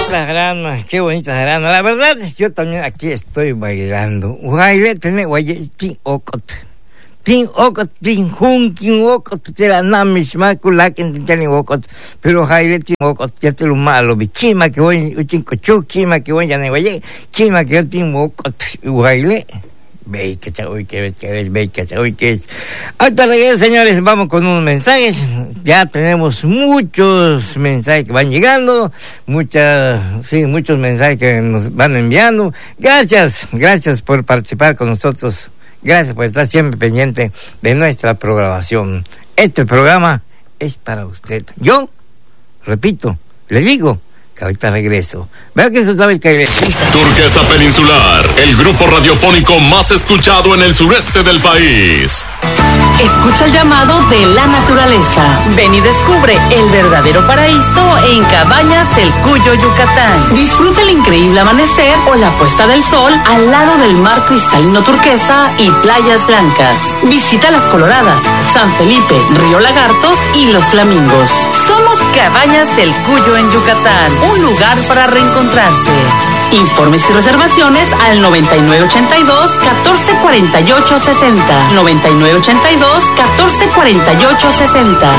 bonitas granas, qué bonitas granas. La verdad, yo también aquí estoy bailando. Guayle, tiene guayle, tin okot. Tin okot, tin hunkin okot, te la namish, makulakin, tin okot. Pero guayle, tin okot, ya te lo malo, bichima que voy, uchin cochu, chima que voy, ya ne guayle, chima que yo tin okot, guayle. Hasta luego, señores, vamos con unos mensajes. Ya tenemos muchos mensajes que van llegando, muchos mensajes que nos van enviando. Gracias por participar con nosotros. Gracias por estar siempre pendiente de nuestra programación. Este programa es para usted. Yo, repito, le digo que ahorita regreso. Vea que eso sabe que Turquesa Peninsular, el grupo radiofónico más escuchado en el sureste del país. Escucha el llamado de la naturaleza. Ven y descubre el verdadero paraíso en Cabañas El Cuyo, Yucatán. Disfruta el increíble amanecer o la puesta del sol al lado del mar cristalino turquesa y playas blancas. Visita Las Coloradas, San Felipe, Río Lagartos y Los Flamingos. Somos Cabañas El Cuyo en Yucatán, un lugar para reencontrarse. Informes y reservaciones al 9982-1448-60. 9982-1448-60.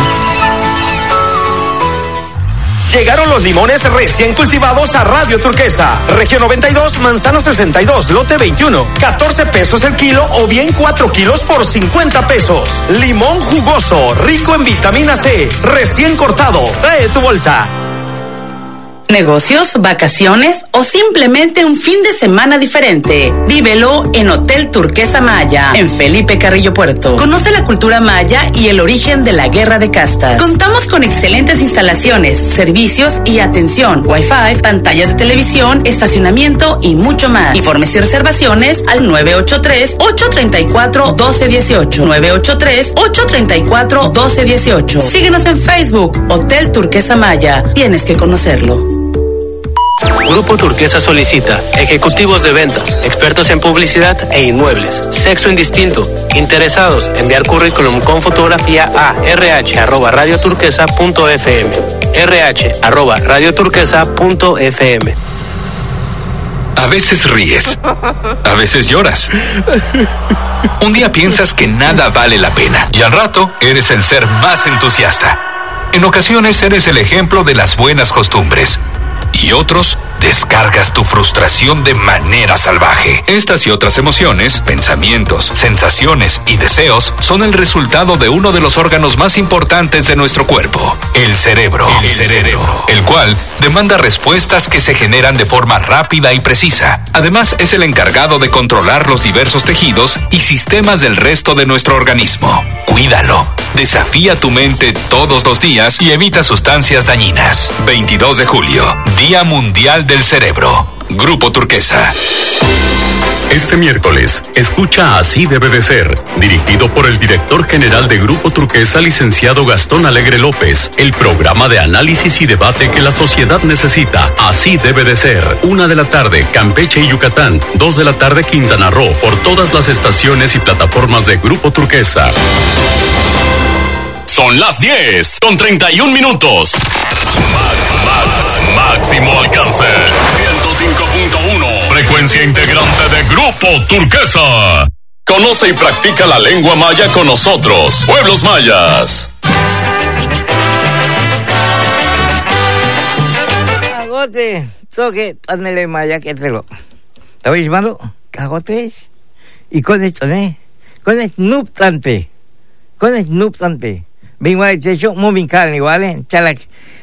Llegaron los limones recién cultivados a Radio Turquesa. Región 92, manzana 62, lote 21. 14 pesos el kilo o bien 4 kilos por 50 pesos. Limón jugoso, rico en vitamina C, recién cortado. Trae tu bolsa. Negocios, vacaciones o simplemente un fin de semana diferente. Vívelo en Hotel Turquesa Maya, en Felipe Carrillo Puerto. Conoce la cultura maya y el origen de la guerra de castas. Contamos con excelentes instalaciones, servicios y atención, Wi-Fi, pantallas de televisión, estacionamiento y mucho más. Informes y reservaciones al 983-834-1218. 983-834-1218. Síguenos en Facebook, Hotel Turquesa Maya. Tienes que conocerlo. Grupo Turquesa solicita ejecutivos de ventas, expertos en publicidad e inmuebles, sexo indistinto, interesados, enviar currículum con fotografía a rh@radioturquesa.fm, rh@radioturquesa.fm. A veces ríes, a veces lloras. Un día piensas que nada vale la pena y al rato eres el ser más entusiasta. En ocasiones eres el ejemplo de las buenas costumbres. Y otros, descargas tu frustración de manera salvaje. Estas y otras emociones, pensamientos, sensaciones y deseos son el resultado de uno de los órganos más importantes de nuestro cuerpo, el cerebro. El cual demanda respuestas que se generan de forma rápida y precisa. Además, es el encargado de controlar los diversos tejidos y sistemas del resto de nuestro organismo. Cuídalo. Desafía tu mente todos los días y evita sustancias dañinas. 22 de julio, Día Mundial del Cerebro. Grupo Turquesa. Este miércoles, escucha Así debe de ser, dirigido por el director general de Grupo Turquesa, licenciado Gastón Alegre López, el programa de análisis y debate que la sociedad necesita. Así debe de ser. 1 de la tarde, Campeche y Yucatán. 2 de la tarde, Quintana Roo, por todas las estaciones y plataformas de Grupo Turquesa. Son las 10:31. Máximo alcance. 105.1. Frecuencia integrante de Grupo Turquesa. Conoce y practica la lengua maya con nosotros, Pueblos Mayas. Cagote, toque, panele maya que te lo. ¿Te oís malo? Cagotes. Y con esto, con el nuptante. Vengo a decir, muy bien carne, ¿vale? Chalak,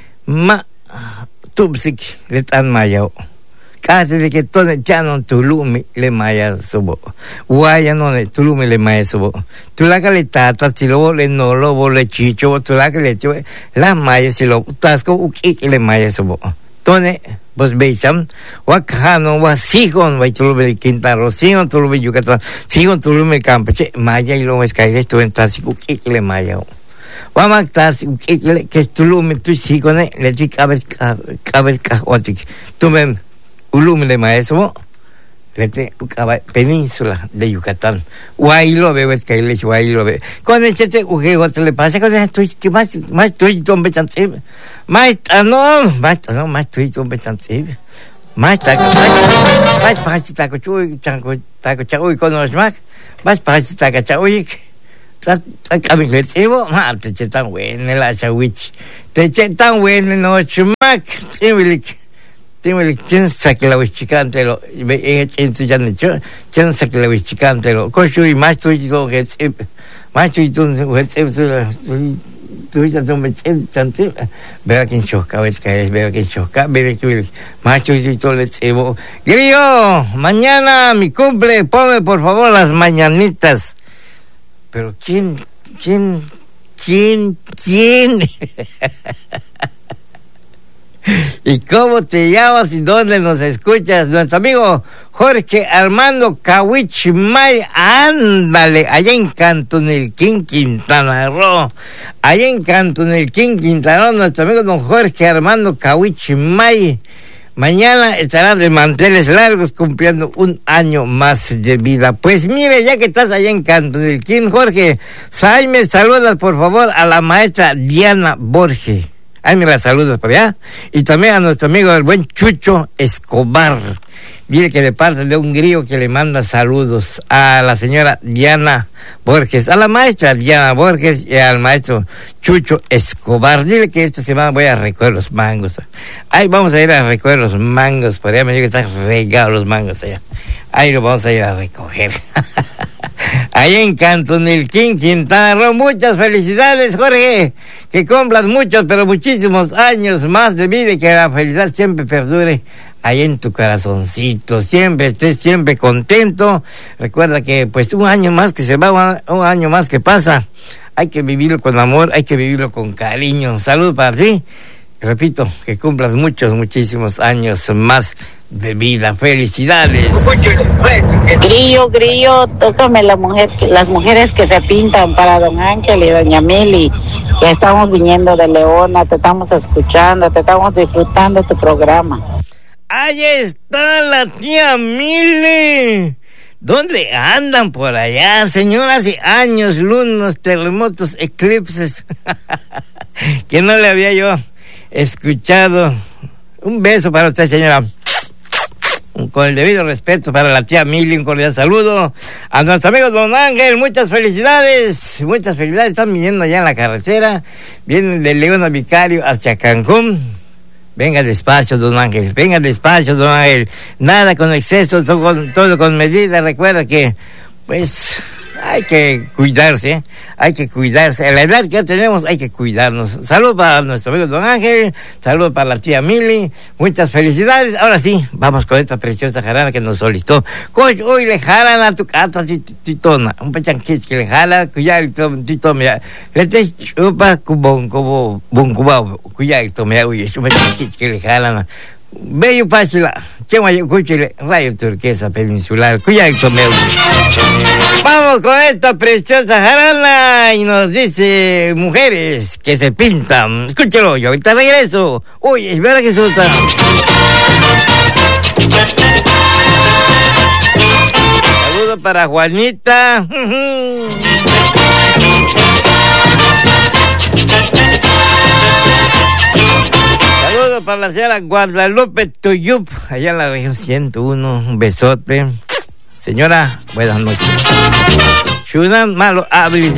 tupsik, le tan maya. Casi de que todo ya no tulumi le maya subo. Guaya no le tulumi le maya subo. Tulaca le tata, si lo le no lo le chicho, tulaca le chicho, la maya si lo tasco, uki le maya subo. Tone, pues veisam, wakano, wasigon, vai tulumi Quintana Roo, sigon tulumi Yucatán, sigon tulumi Campeche, maya y lo escaire, esto en tasico, uki le maya. Vamos a que tulumi tu sigone, le di cabez cajotic. Tú me ulume de maestro, península de Yucatán. Guaylobe, ves que le Guaylobe. Con el chete ujego te le pasa con esto que más tuyo tombe chance. Más tuyo tombe chance. Más pachita cochuy chanco taco chaui con los mac. Más pachita cachaui. Kami kercibo, te chetan bueno la chawich. Te chetan bueno no chumac. Timulik chensa que la wichicantelo ve chentu jancho chensa que la wichicantelo koshui machu to que machu tu ya to me chente ver que choca ves que ver que choca ver que machu to le chebo Grillo, mañana mi cumple, ponme por favor las mañanitas. Pero quién ¿Y cómo te llamas y dónde nos escuchas? Nuestro amigo Jorge Armando Cahuichmay, ándale, allá en Cantunilquín, Quintana Roo. Allá en Cantunilquín, Quintana Roo, nuestro amigo don Jorge Armando Cahuichmay. Mañana estará de manteles largos cumpliendo un año más de vida. Pues mire, ya que estás allá en Cantunilquín, Jorge, me saludas por favor a la maestra Diana Borges. Ahí me la saludas por allá. Y también a nuestro amigo el buen Chucho Escobar. Dile que de parte de un grillo que le manda saludos a la señora Diana Borges, a la maestra Diana Borges y al maestro Chucho Escobar. Dile que esta semana voy a recoger los mangos. Ahí vamos a ir a recoger los mangos. Por allá me dijo que están regados los mangos allá. Ahí lo vamos a ir a recoger. Ahí en Cantunilquín, Quintana Roo. Muchas felicidades, Jorge. Que cumplas muchos, pero muchísimos años más de vida y que la felicidad siempre perdure ahí en tu corazoncito. Siempre estés siempre contento. Recuerda que pues un año más que se va, un año más que pasa, hay que vivirlo con amor, hay que vivirlo con cariño. Salud para ti. Repito, que cumplas muchísimos años más de vida. Felicidades. Grillo, tócame las mujeres que se pintan para don Ángel y doña Mili. Ya estamos viniendo de Leona, te estamos escuchando, te estamos disfrutando tu programa. Ahí está la tía Mili. ¿Dónde andan por allá, señor? Hace años, lunas, terremotos, eclipses, que no le había yo escuchado. Un beso para usted, señora. Con el debido respeto para la tía Mili, un cordial saludo. A nuestro amigo don Ángel, muchas felicidades. Están viniendo allá en la carretera. Vienen de León a Vicario hacia Cancún. Venga despacio, don Ángel. Nada con exceso, todo con medida. Recuerda que, pues, hay que cuidarse. A la edad que ya tenemos, hay que cuidarnos. Salud para nuestro amigo don Ángel. Salud para la tía Mili. Muchas felicidades. Ahora sí, vamos con esta preciosa jarana que nos solicitó. Coach, hoy le jalan a tu cata titona. Un pechanquich que le jala, cuya titona. Le te chupa como buncubao. Cuya titona, uy, es un pechanquich que le jalan. Bello Pachila, Chema Yucuchile, Radio Turquesa Peninsular, Cuyaito Meu. Vamos con esta preciosa jarana y nos dice mujeres que se pintan. Escúchelo, yo ahorita regreso. Uy, espera que suelta. Saludos para Juanita. Saludos para la señora Guadalupe Tuyup, allá en la región 101. Un besote. Señora, buenas noches. Shunan malo habli.